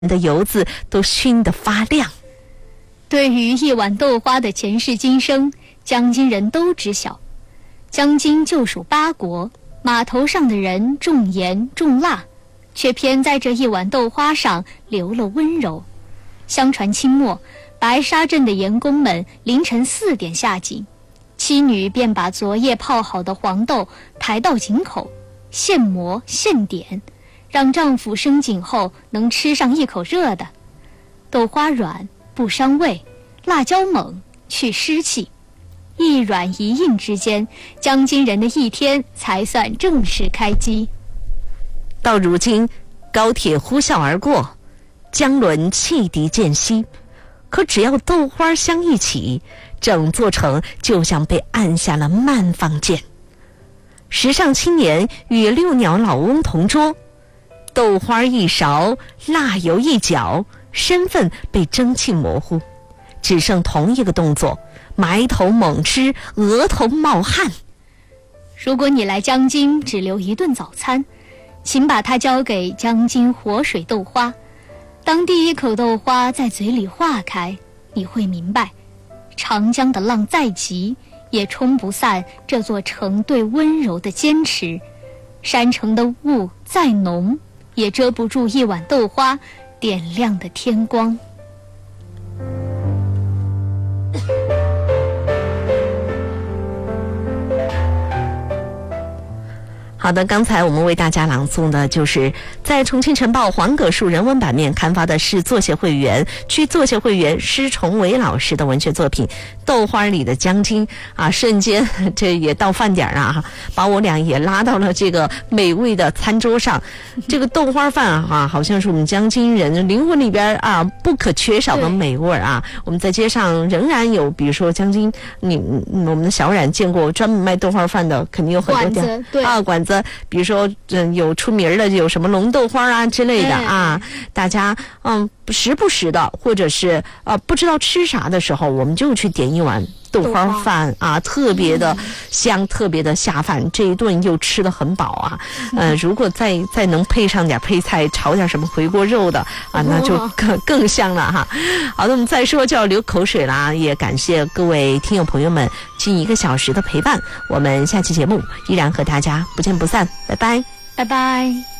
的油渍都熏得发亮。 对于一碗豆花的前世今生，江津人都知晓。江津就属八国，码头上的人重盐重辣，却偏在这一碗豆花上留了温柔。相传清末，白沙镇的盐工们凌晨4点下井，妻女便把昨夜泡好的黄豆抬到井口，现磨现点，让丈夫升井后能吃上一口热的。豆花软不伤胃，辣椒猛去湿气，一软一硬之间，江津人的一天才算正式开机。 到如今，高铁呼啸而过，江轮汽笛渐息，可只要豆花香一起，整座城就像被按下了慢放键。时尚青年与六鸟老翁同桌，豆花一勺，辣油一搅，身份被蒸汽模糊，只剩同一个动作，埋头猛吃，额头冒汗。 如果你来江津只留一顿早餐，请把它交给江津活水豆花。当第一口豆花在嘴里化开，你会明白，长江的浪再急，也冲不散这座城对温柔的坚持；山城的雾再浓，也遮不住一碗豆花点亮的天光。 好的，刚才我们为大家朗诵的就是在重庆晨报黄葛树人文版面刊发的是作协会员施崇伟老师的文学作品《豆花里的江津》啊，瞬间这也到饭点啊，把我俩也拉到了这个美味的餐桌上。这个豆花饭啊，好像是我们江津人灵魂里边啊不可缺少的美味啊。我们在街上仍然有，比如说江津，我们的小冉见过专门卖豆花饭的，肯定有很多店馆子。比如说有出名的，有什么龙豆花啊之类的啊，大家时不时的，或者是不知道吃啥的时候，我们就去点一碗豆花饭啊，特别的香，特别的下饭，这一顿又吃得很饱啊。如果再能配上点配菜，炒点什么回锅肉的啊，那就更香了哈。好的，我们再说就要流口水啦，也感谢各位听友朋友们近1个小时的陪伴，我们下期节目依然和大家不见不散，拜拜， 拜拜。